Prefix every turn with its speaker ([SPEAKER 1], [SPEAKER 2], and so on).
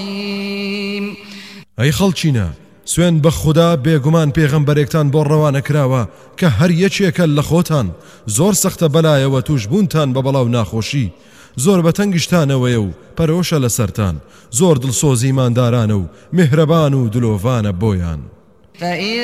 [SPEAKER 1] ئەی خەڵچینە سوێن بە خوددا بێگومان پێغەمبەرێکتان بۆ ڕەوانە کراوە کە هەر یەکێکە لە خۆتان زۆر سەختە بەلایەوە توش بوونتان بە بەڵاو ناخۆشی زۆر بەتەنگشتانەوەیە و پەرۆشە لەسەرتان زۆر دڵسۆزی ماندارانە و میهرەبان و دلۆڤانە بۆیان